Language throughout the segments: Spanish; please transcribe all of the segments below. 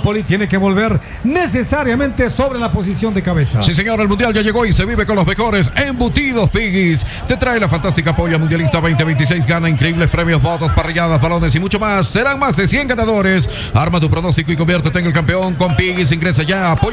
Napoli tiene que volver necesariamente sobre la posición de cabeza. Sí, señor, el Mundial ya llegó y se vive con los mejores embutidos Piggy's. Te trae la fantástica polla mundialista 2026. Gana increíbles premios, votos, parrilladas, balones y mucho más. Serán más de 100 ganadores. Arma tu pronóstico y conviértete en el campeón con Piggy's. Ingresa ya a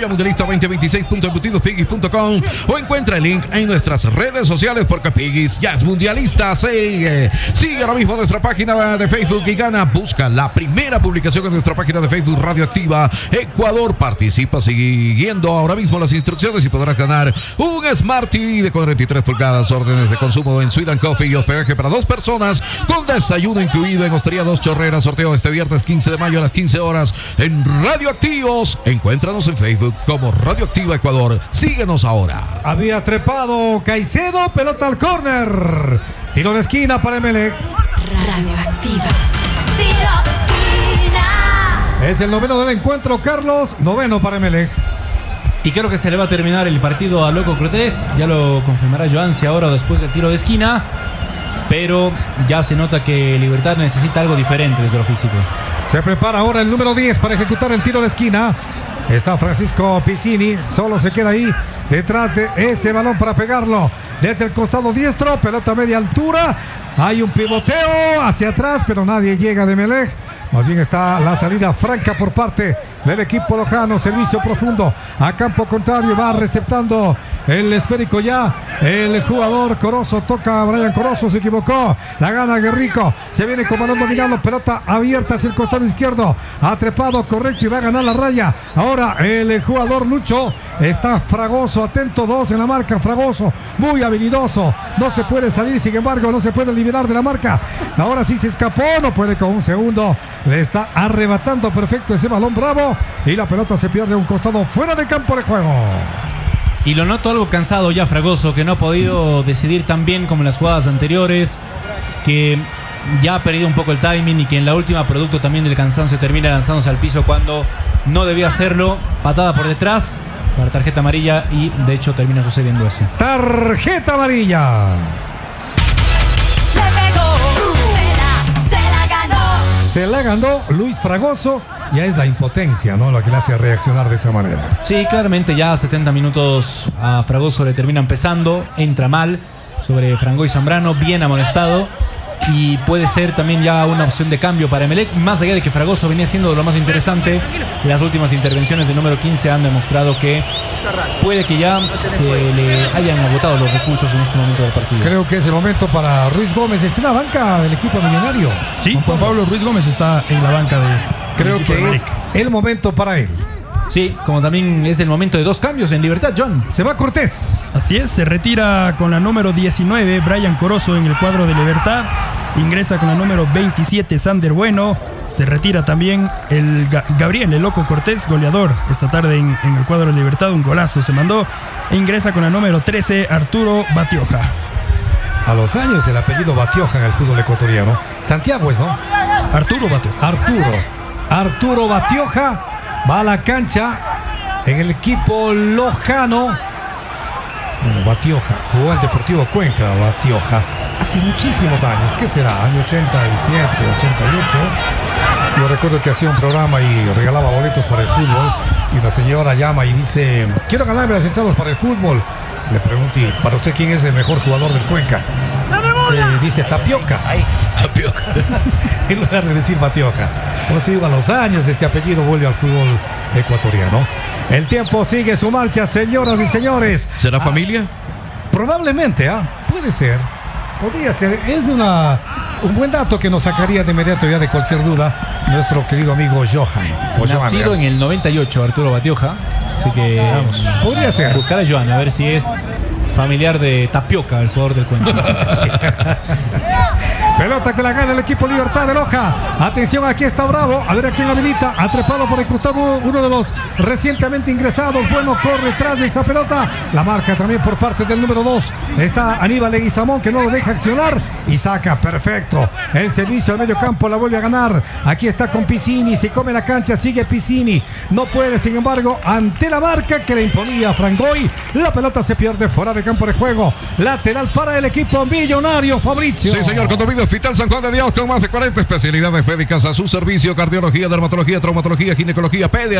pollamundialista2026.embutidospiggy's.com o encuentra el link en nuestras redes sociales porque Piggy's ya es mundialista. Sigue ahora mismo nuestra página de Facebook y gana. Busca la primera publicación en nuestra página de Facebook Radioactiva Ecuador. Participa siguiendo ahora mismo las instrucciones y podrás ganar un Smart TV de 43 pulgadas, órdenes de consumo en Sweet & Coffee y hospedaje para 2 personas con desayuno incluido en Hostería Dos Chorreras. Sorteo este viernes 15 de mayo a las 15 horas en Radioactivos. Encuéntranos en Facebook como Radioactiva Ecuador. Síguenos ahora. Había trepado Caicedo, pelota al córner. Tiro de esquina para Emelec. Radioactiva. Tiro de esquina. Es el noveno del encuentro, Carlos. Noveno para Emelec. Y creo que se le va a terminar el partido a Loco Cortés. Ya lo confirmará Joansi ahora después del tiro de esquina. Pero ya se nota que Libertad necesita algo diferente desde lo físico. Se prepara ahora el número 10 para ejecutar el tiro de esquina. Está Francisco Piccini. Solo se queda ahí detrás de ese balón para pegarlo. Desde el costado diestro, pelota a media altura. Hay un pivoteo hacia atrás, pero nadie llega de Emelec. Más bien está la salida franca por parte del equipo lojano. Servicio profundo a campo contrario. Va receptando el esférico ya el jugador Corozo. Toca a Brian Corozo. Se equivocó. La gana Guerrico. Se viene con balón dominando. Pelota abierta hacia el costado izquierdo. Ha trepado correcto y va a ganar la raya. Ahora el jugador Lucho. Está Fragoso. Atento, 2 en la marca. Fragoso. Muy habilidoso. No se puede salir. Sin embargo, no se puede liberar de la marca. Ahora sí se escapó. No puede con un segundo. Le está arrebatando perfecto ese balón Bravo. Y la pelota se pierde a un costado fuera de campo de juego. Y lo noto algo cansado ya Fragoso, que no ha podido decidir tan bien como en las jugadas anteriores, que ya ha perdido un poco el timing y que en la última, producto también del cansancio, termina lanzándose al piso cuando no debía hacerlo. Patada por detrás para tarjeta amarilla y de hecho termina sucediendo eso. Tarjeta amarilla. Le pegó. Se la ganó. Se la ganó Luis Fragoso. Ya es la impotencia, ¿no?, lo que le hace reaccionar de esa manera. Sí, claramente ya 70 minutos a Fragoso le termina empezando. Entra mal sobre Frangoy Zambrano, bien amonestado. Y puede ser también ya una opción de cambio para Emelec. Más allá de que Fragoso venía siendo lo más interesante, las últimas intervenciones del número 15 han demostrado que puede que ya se le hayan agotado los recursos en este momento del partido. Creo que es el momento para Ruiz Gómez. Está en la banca del equipo millonario. Sí, Juan Pablo Ruiz Gómez está en la banca de... Creo que es el momento para él. Sí, como también es el momento de 2 cambios en Libertad, John. Se va Cortés. Así es, se retira con la número 19, Brian Corozo en el cuadro de Libertad. Ingresa con la número 27, Sander Bueno. Se retira también el Gabriel, el Loco Cortés, goleador esta tarde en el cuadro de Libertad. Un golazo se mandó. E ingresa con la número 13, Arturo Batioja. A los años el apellido Batioja en el fútbol ecuatoriano. Santiago es, ¿no? Arturo Batioja. Arturo Batioja va a la cancha en el equipo lojano. Bueno, Batioja jugó al Deportivo Cuenca. Batioja hace muchísimos años. ¿Qué será? Año 87, 88. Yo recuerdo que hacía un programa y regalaba boletos para el fútbol. Y una señora llama y dice: quiero ganarme las entradas para el fútbol. Le pregunté: ¿para usted quién es el mejor jugador del Cuenca? Dice Tapioca. Tapioca. En lugar de decir Batioja. Como se digo, a los años este apellido vuelve al fútbol ecuatoriano. El tiempo sigue su marcha, señoras y señores. ¿Será familia? Probablemente, puede ser. Podría ser. Es un buen dato que nos sacaría de inmediato ya de cualquier duda nuestro querido amigo Johan. Nacido en el 98, Arturo Batioja. Así que podría ser. Buscar a Johan a ver si es familiar de Tapioca, el jugador del Cuenca. Pelota que la gana el equipo Libertad de Loja. Atención, aquí está Bravo. A ver a quién habilita. Atrapado por el costado uno de los recientemente ingresados. Bueno, corre tras de esa pelota. La marca también por parte del número 2. Está Aníbal Leguizamón, que no lo deja accionar. Y saca perfecto. El servicio al medio campo la vuelve a ganar. Aquí está con Piccini. Se come la cancha. Sigue Piccini. No puede, sin embargo, ante la marca que le imponía Frangoy. La pelota se pierde fuera de campo de juego. Lateral para el equipo millonario, Fabricio. Sí, señor. Condominio Hospital San Juan de Dios con más de 40 especialidades médicas a su servicio: cardiología, dermatología, traumatología, ginecología, pediatría.